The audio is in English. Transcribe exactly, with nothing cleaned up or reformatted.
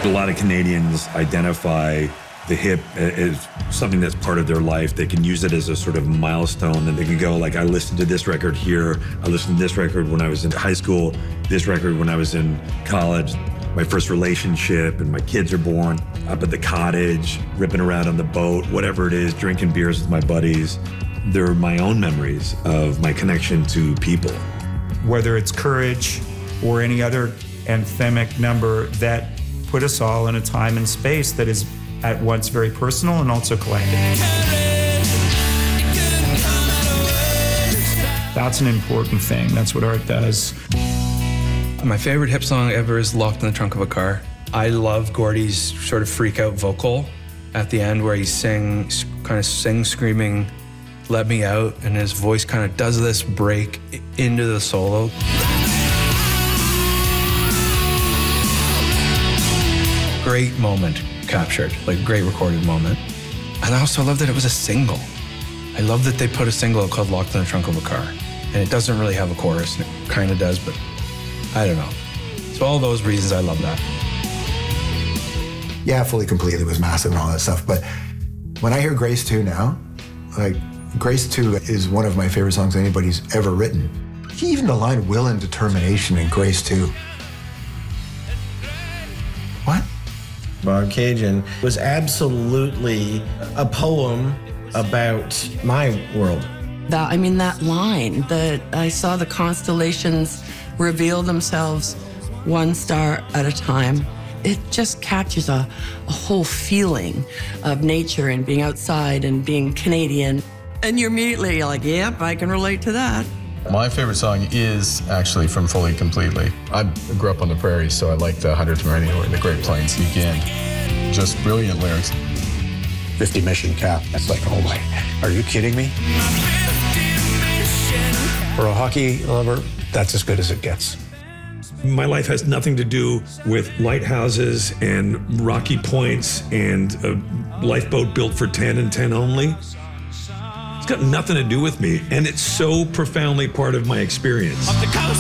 A lot of Canadians identify the hip as something that's part of their life. They can use it as a sort of milestone, and they can go like, I listened to this record here, I listened to this record when I was in high school, this record when I was in college, my first relationship, and my kids are born, up at the cottage, ripping around on the boat, whatever it is, drinking beers with my buddies. They're my own memories of my connection to people. Whether it's Courage or any other anthemic number that put us all in a time and space that is at once very personal and also collective. That's an important thing. That's what art does. My favorite hip song ever is Locked in the Trunk of a Car. I love Gordy's sort of freak out vocal at the end where he sings, kind of sings screaming, "Let me out," and his voice kind of does this break into the solo. Great moment captured, like great recorded moment. And I also love that it was a single. I love that they put a single called Locked in the Trunk of a Car. And it doesn't really have a chorus, and it kind of does, but I don't know. So all those reasons, I love that. Yeah, Fully Completely was massive and all that stuff, but when I hear Grace two now, like, Grace two is one of my favorite songs anybody's ever written. Even the line "will and determination" in Grace two. What? Cajun was absolutely a poem about my world. That, I mean, that line, that I saw the constellations reveal themselves one star at a time. It just catches a, a whole feeling of nature and being outside and being Canadian. And you're immediately like, yep, I can relate to that. My favorite song is actually from Fully Completely. I grew up on the prairie, so I like the hundredth Meridian or the Great Plains. Again, just brilliant lyrics. fifty mission cap. That's like, oh my, are you kidding me? For a hockey lover, that's as good as it gets. My life has nothing to do with lighthouses and rocky points and a lifeboat built for ten and ten only. It's got nothing to do with me, and it's so profoundly part of my experience.